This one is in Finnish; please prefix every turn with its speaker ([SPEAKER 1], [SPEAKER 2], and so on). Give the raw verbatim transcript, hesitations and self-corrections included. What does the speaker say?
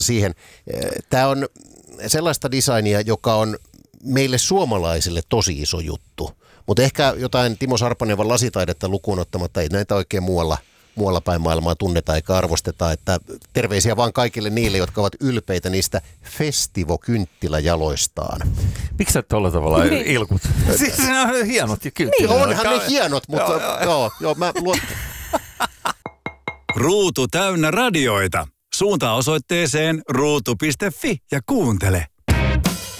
[SPEAKER 1] siihen. Tämä on sellaista designia, joka on meille suomalaisille tosi iso juttu. Mutta ehkä jotain Timo Sarpanievan lasitaidetta lukuun ottamatta ei näitä oikein muualla, muualla päin maailmaa tunneta eikä arvosteta. Että terveisiä vaan kaikille niille, jotka ovat ylpeitä niistä Festivo-kynttiläjaloistaan.
[SPEAKER 2] Miksi sä tuolla tavalla ilkut? Siis ne on hienot ja kynttilät.
[SPEAKER 1] Niin, onhan ne hienot, mutta joo, joo, joo, joo mä luot...
[SPEAKER 3] Ruutu täynnä radioita. Suuntaa osoitteeseen ruutu piste fi ja kuuntele.